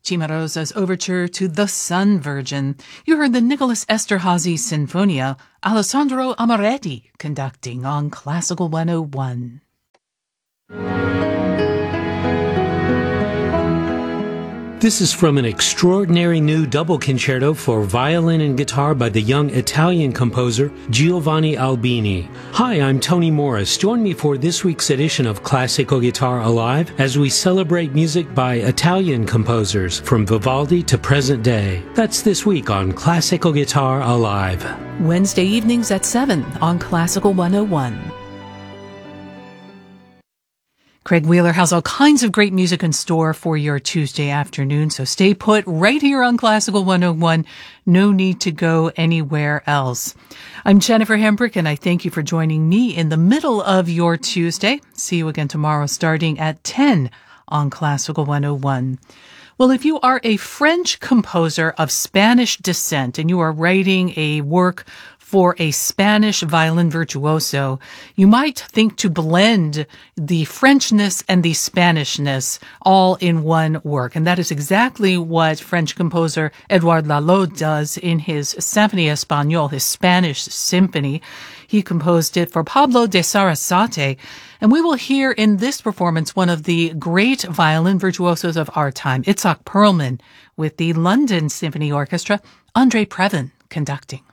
Cimarosa's overture to The Sun Virgin. You heard the Nicholas Esterhazy Sinfonia, Alessandro Amoretti conducting on Classical 101. This is from an extraordinary new double concerto for violin and guitar by the young Italian composer Giovanni Albini. Hi, I'm Tony Morris. Join me for this week's edition of Classical Guitar Alive as we celebrate music by Italian composers from Vivaldi to present day. That's this week on Classical Guitar Alive. Wednesday evenings at 7 on Classical 101. Craig Wheeler has all kinds of great music in store for your Tuesday afternoon, so stay put right here on Classical 101. No need to go anywhere else. I'm Jennifer Hembrick, and I thank you for joining me in the middle of your Tuesday. See you again tomorrow starting at 10 on Classical 101. Well, if you are a French composer of Spanish descent and you are writing a work for a Spanish violin virtuoso, you might think to blend the Frenchness and the Spanishness all in one work. And that is exactly what French composer Edouard Lalo does in his Symphonie Espagnole, his Spanish symphony. He composed it for Pablo de Sarasate. And we will hear in this performance one of the great violin virtuosos of our time, Itzhak Perlman, with the London Symphony Orchestra, Andre Previn conducting.